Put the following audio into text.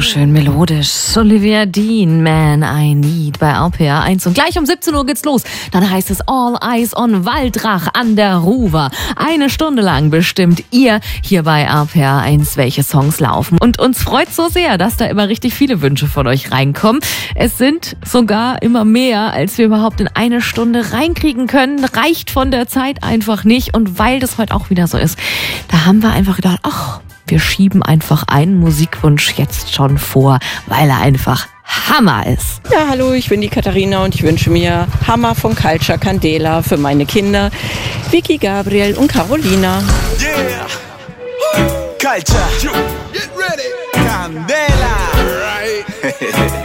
schön melodisch. Olivia Dean, Man I Need bei RPR 1. Und gleich um 17 Uhr geht's los. Dann heißt es All Eyes on Waldrach an der Ruwer. 1 Stunde lang bestimmt ihr hier bei RPR 1, welche Songs laufen. Und uns freut so sehr, dass da immer richtig viele Wünsche von euch reinkommen. Es sind sogar immer mehr, als wir überhaupt in 1 Stunde reinkriegen können. Reicht von der Zeit einfach nicht. Und weil das heute auch wieder so ist, da haben wir einfach gedacht, ach, wir schieben einfach einen Musikwunsch jetzt schon vor, weil er einfach Hammer ist. Ja, hallo, ich bin die Katharina und ich wünsche mir Hammer von Culture Candela für meine Kinder, Vicky, Gabriel und Carolina. Yeah! Culture! Get ready! Candela! Right!